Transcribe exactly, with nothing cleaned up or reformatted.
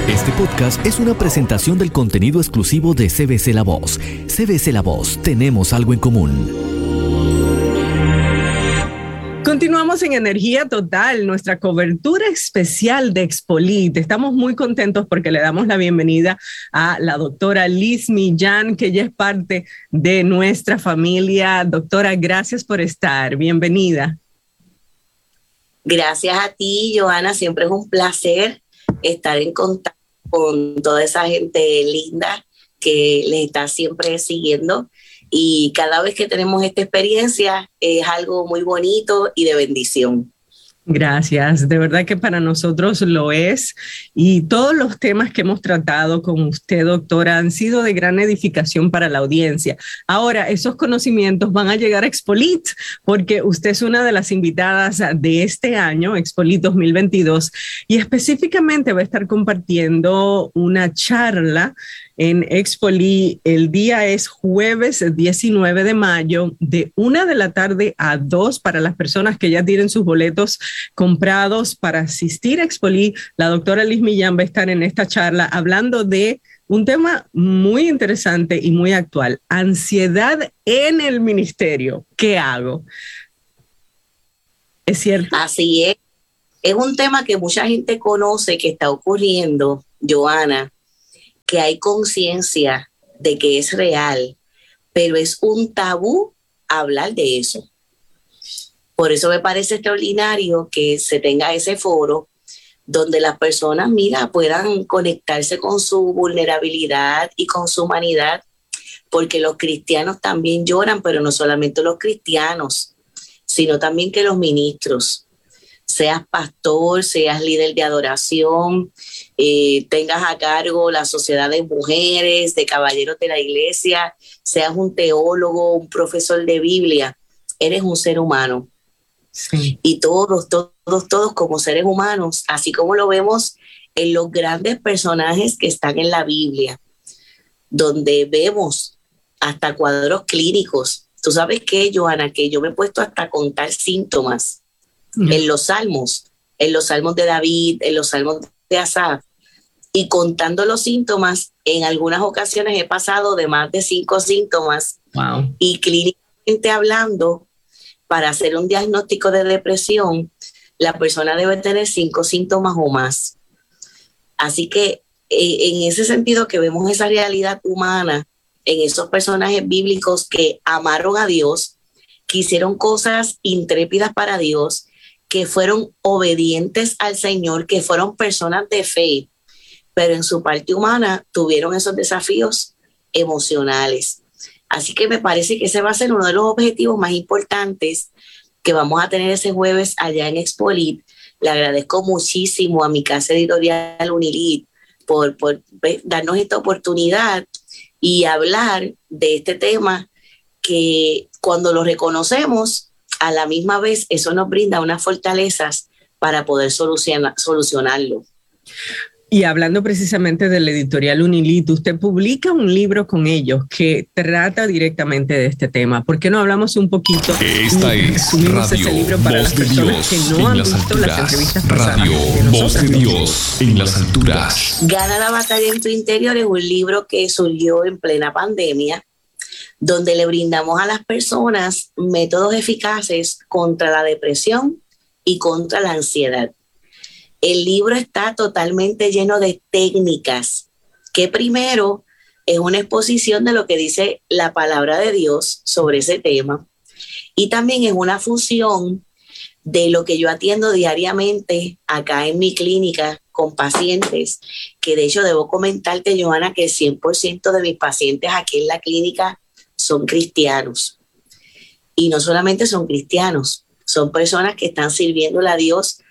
Este podcast es una presentación del contenido exclusivo de C B C La Voz. C B C La Voz, tenemos algo en común. Continuamos en Energía Total, nuestra cobertura especial de Expolit. Estamos muy contentos porque le damos la bienvenida a la doctora Liz Millán, que ya es parte de nuestra familia. Doctora, gracias por estar. Bienvenida. Gracias a ti, Johanna. Siempre es un placer estar en contacto con toda esa gente linda que les está siempre siguiendo. Y cada vez que tenemos esta experiencia es algo muy bonito y de bendición. Gracias, de verdad que para nosotros lo es, y todos los temas que hemos tratado con usted, doctora, han sido de gran edificación para la audiencia. Ahora, esos conocimientos van a llegar a Expolit, porque usted es una de las invitadas de este año, Expolit dos mil veintidós, y específicamente va a estar compartiendo una charla en Expolit. El día es jueves diecinueve de mayo, de una de la tarde a dos, para las personas que ya tienen sus boletos comprados para asistir a Expolit. La doctora Liz Millán va a estar en esta charla hablando de un tema muy interesante y muy actual: ansiedad en el ministerio. ¿Qué hago? ¿Es cierto? Así es. Es un tema que mucha gente conoce que está ocurriendo, Johanna, que hay conciencia de que es real, pero es un tabú hablar de eso. Por eso me parece extraordinario que se tenga ese foro donde las personas, mira, puedan conectarse con su vulnerabilidad y con su humanidad, porque los cristianos también lloran, pero no solamente los cristianos, sino también que los ministros, seas pastor, seas líder de adoración, eh, tengas a cargo la sociedad de mujeres, de caballeros de la iglesia, seas un teólogo, un profesor de Biblia, eres un ser humano. Sí. Y todos, todos, todos como seres humanos, así como lo vemos en los grandes personajes que están en la Biblia, donde vemos hasta cuadros clínicos. Tú sabes qué, Johanna, que yo me he puesto hasta a contar síntomas mm. en los salmos, en los salmos de David, en los salmos de Asaf, y contando los síntomas, en algunas ocasiones he pasado de más de cinco síntomas. Wow. Y clínicamente hablando, para hacer un diagnóstico de depresión, la persona debe tener cinco síntomas o más. Así que eh, en ese sentido que vemos esa realidad humana en esos personajes bíblicos que amaron a Dios, que hicieron cosas intrépidas para Dios, que fueron obedientes al Señor, que fueron personas de fe, pero en su parte humana tuvieron esos desafíos emocionales. Así que me parece que ese va a ser uno de los objetivos más importantes que vamos a tener ese jueves allá en Expolit. Le agradezco muchísimo a mi casa editorial Unilit por, por darnos esta oportunidad y hablar de este tema que cuando lo reconocemos, a la misma vez eso nos brinda unas fortalezas para poder solucionar, solucionarlo. Y hablando precisamente del editorial Unilit, usted publica un libro con ellos que trata directamente de este tema. ¿Por qué no hablamos un poquito? Esta es Radio ese libro para Voz las de Dios que no en han las visto alturas. Las entrevistas Radio de Voz de Dios en las alturas. Gana la batalla en tu interior es un libro que surgió en plena pandemia, donde le brindamos a las personas métodos eficaces contra la depresión y contra la ansiedad. El libro está totalmente lleno de técnicas, que primero es una exposición de lo que dice la palabra de Dios sobre ese tema, y también es una fusión de lo que yo atiendo diariamente acá en mi clínica con pacientes, que de hecho debo comentarte, Johanna, que el cien por ciento de mis pacientes aquí en la clínica son cristianos. Y no solamente son cristianos, son personas que están sirviéndole a Dios